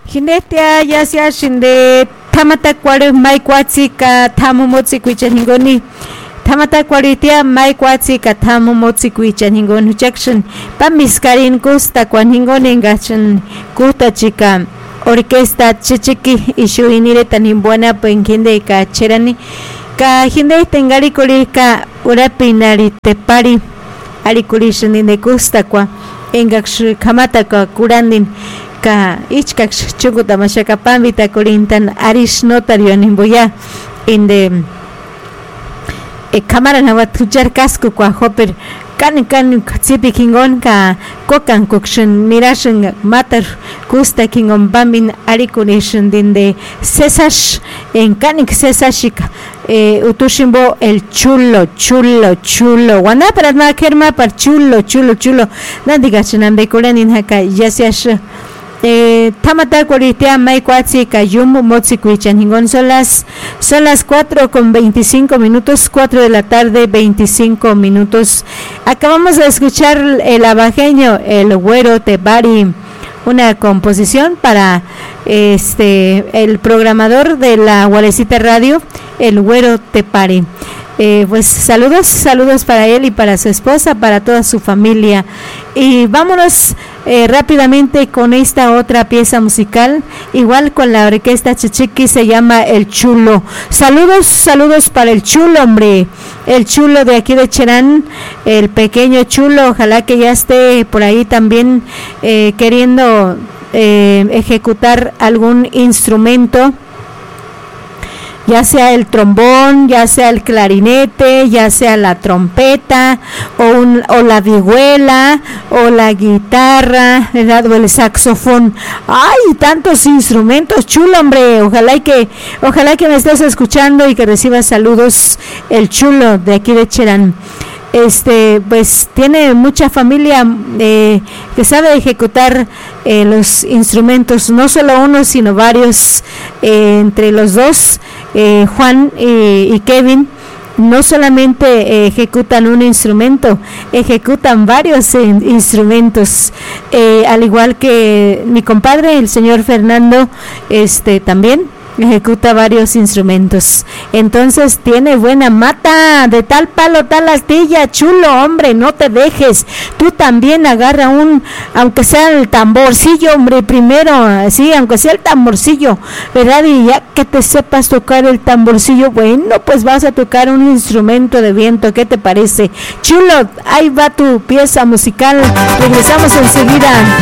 Jinetia ya sea shinde tamata kware mai kwatsi ka tamu motsi kuichan hingoni tamata kwaritia mai kwatsi ka tamu motsi kuichan hingon jackson pamiskarin kusta kwan hingoni ngachan kuta chika orquesta chichiki ishu inire tan buena penjinde ka cherani ka hinde tengari kuri ka urapinari tepari ari kuri shinde kusta kwa engaksh kamata ka kurandin ka ichkak chukuta mashaka pambita kurintan arish notario nimboya inde cámara na tujar casco kwa hopper kan tsipi kingon ka kokan kokshun mirashun matar kusta kingon bambin ari kunishun dinde cesash en kanik cesashika utushimbo el chulo wana para ma kerma par chulo nandigachunan bekurenin haka yasiash tamata kwaritia mai kwatsi kayum motsi kuichan hingon son las 4:25 4 de la tarde 25 minutos. Acabamos de escuchar el abajeño el güero tepari, una composición para el programador de la Guarecita Radio, el güero tepari. Pues saludos para él y para su esposa, para toda su familia. Y vámonos rápidamente con esta otra pieza musical, igual con la orquesta Chichiqui, se llama El Chulo. Saludos para el Chulo, hombre, el Chulo de aquí de Cherán, el pequeño Chulo, ojalá que ya esté por ahí también queriendo ejecutar algún instrumento, ya sea el trombón, ya sea el clarinete, ya sea la trompeta, o la vihuela, o la guitarra, ¿verdad? O el saxofón. ¡Ay, tantos instrumentos! Chulo, hombre, ojalá que me estés escuchando y que recibas saludos, el Chulo de aquí de Cherán. Pues tiene mucha familia que sabe ejecutar los instrumentos, no solo uno sino varios, entre los dos, Juan y Kevin, no solamente ejecutan un instrumento, ejecutan varios instrumentos, al igual que mi compadre el señor Fernando, también ejecuta varios instrumentos. Entonces tiene buena mata, de tal palo tal astilla. Chulo, hombre, no te dejes, tú también agarra aunque sea el tamborcillo, hombre, primero, sí, aunque sea el tamborcillo, ¿verdad? Y ya que te sepas tocar el tamborcillo, bueno, pues vas a tocar un instrumento de viento. ¿Qué te parece? Chulo, ahí va tu pieza musical, regresamos enseguida.